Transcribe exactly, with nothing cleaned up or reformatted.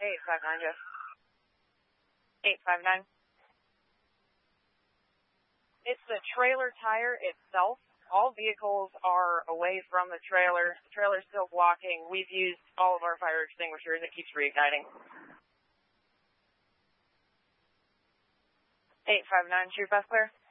eight five nine, Jeff. eight five nine. It's the trailer tire itself. All vehicles are away from the trailer. The trailer's still blocking. We've used all of our fire extinguishers. It keeps reigniting. eight five nine, true, fast clear.